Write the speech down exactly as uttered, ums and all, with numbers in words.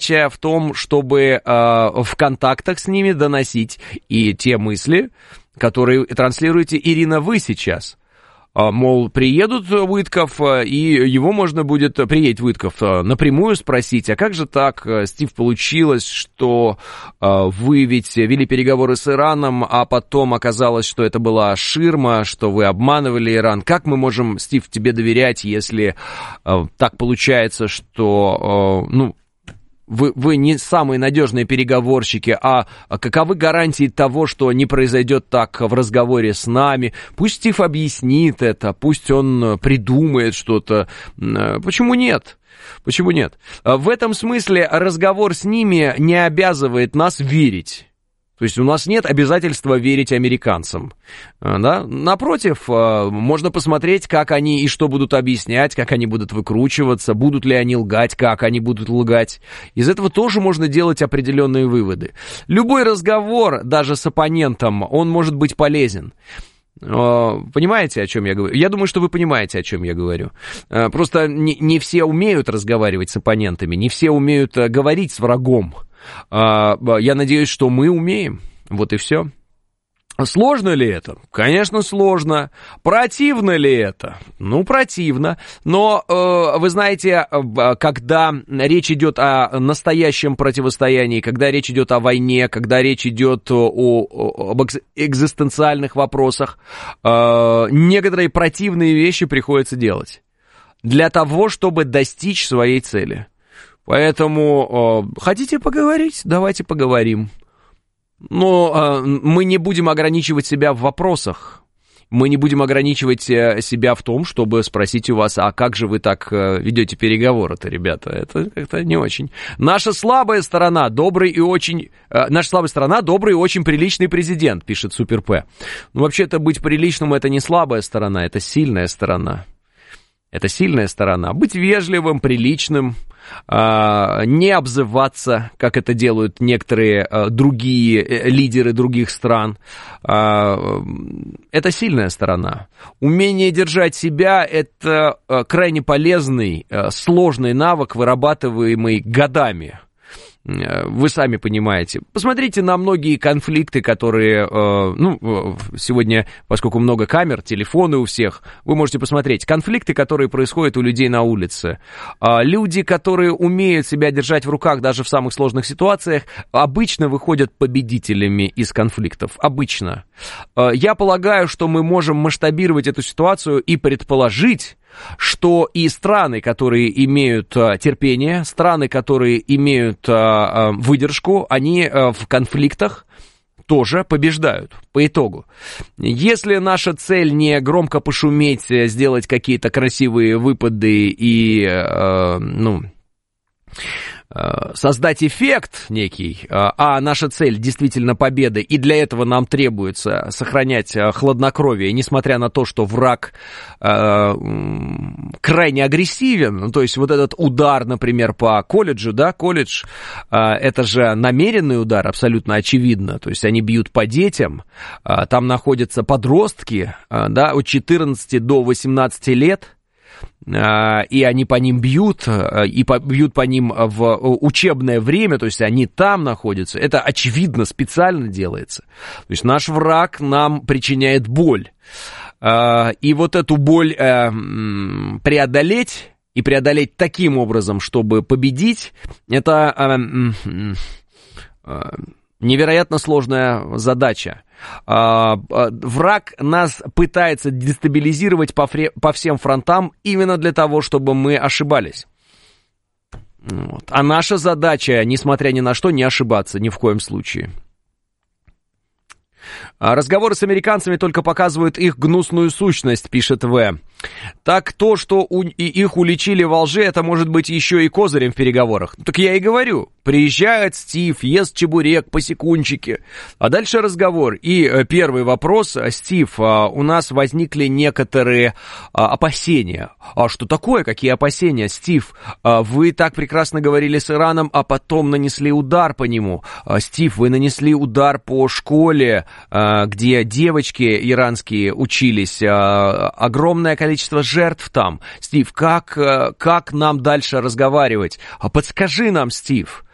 задача в том, чтобы э, в контактах с ними доносить и те мысли, которые транслируете, Ирина, вы сейчас. Мол, приедут Уитков, и его можно будет, приедет Уитков, напрямую спросить, а как же так, Стив, получилось, что вы ведь вели переговоры с Ираном, а потом оказалось, что это была ширма, что вы обманывали Иран. Как мы можем, Стив, тебе доверять, если так получается, что, ну, Вы, вы не самые надежные переговорщики, а каковы гарантии того, что не произойдет так в разговоре с нами? Пусть Стив объяснит это, пусть он придумает что-то. Почему нет? Почему нет? В этом смысле разговор с ними не обязывает нас верить. То есть у нас нет обязательства верить американцам, да? Напротив, можно посмотреть, как они и что будут объяснять, как они будут выкручиваться, будут ли они лгать, как они будут лгать. Из этого тоже можно делать определенные выводы. Любой разговор, даже с оппонентом, он может быть полезен. Понимаете, о чем я говорю? Я думаю, что вы понимаете, о чем я говорю. Просто не, не все умеют разговаривать с оппонентами, не все умеют говорить с врагом. Я надеюсь, что мы умеем. Вот и все. Сложно ли это? Конечно, сложно. Противно ли это? Ну, противно. Но, э, вы знаете, когда речь идет о настоящем противостоянии, когда речь идет о войне, когда речь идет о, о, об экзистенциальных вопросах, э, некоторые противные вещи приходится делать для того, чтобы достичь своей цели. Поэтому э, хотите поговорить? Давайте поговорим. Но э, мы не будем ограничивать себя в вопросах. Мы не будем ограничивать э, себя в том, чтобы спросить у вас, а как же вы так э, ведете переговоры-то, ребята? Это как-то не очень. Наша слабая сторона, добрый и очень... Э, наша слабая сторона, добрый и очень приличный президент, пишет Супер П. Ну, вообще-то быть приличным — это не слабая сторона, это сильная сторона. Это сильная сторона. Быть вежливым, приличным, не обзываться, как это делают некоторые другие лидеры других стран. Это сильная сторона. Умение держать себя — это крайне полезный, сложный навык, вырабатываемый годами. Вы сами понимаете. Посмотрите на многие конфликты, которые, ну, сегодня, поскольку много камер, телефоны у всех, вы можете посмотреть. Конфликты, которые происходят у людей на улице. Люди, которые умеют себя держать в руках даже в самых сложных ситуациях, обычно выходят победителями из конфликтов. Обычно. Я полагаю, что мы можем масштабировать эту ситуацию и предположить, что и страны, которые имеют терпение, страны, которые имеют выдержку, они в конфликтах тоже побеждают по итогу. Если наша цель не громко пошуметь, сделать какие-то красивые выпады и, ну... создать эффект некий, а наша цель действительно победа, и для этого нам требуется сохранять хладнокровие, несмотря на то, что враг э, крайне агрессивен, то есть вот этот удар, например, по колледжу, да, колледж, э, это же намеренный удар, абсолютно очевидно, то есть они бьют по детям, э, там находятся подростки, э, да, от четырнадцати до восемнадцати лет, и они по ним бьют, и по, бьют по ним в учебное время, то есть они там находятся. Это, очевидно, специально делается. То есть наш враг нам причиняет боль. И вот эту боль преодолеть, и преодолеть таким образом, чтобы победить, это невероятно сложная задача. Враг нас пытается дестабилизировать по, фре- по всем фронтам именно для того, чтобы мы ошибались. Вот. А наша задача, несмотря ни на что, не ошибаться ни в коем случае. Разговоры с американцами только показывают их гнусную сущность, пишет В. Так то, что у, и их уличили во лжи, это может быть еще и козырем в переговорах. Так я и говорю. Приезжает Стив, ест чебурек, посекунчики. А дальше разговор. И первый вопрос. Стив, у нас возникли некоторые опасения. А что такое? Какие опасения? Стив, вы так прекрасно говорили с Ираном, а потом нанесли удар по нему. Стив, вы нанесли удар по школе, где девочки иранские учились. Огромное количество жертв там. Стив, как, как нам дальше разговаривать? Подскажи нам, Стив.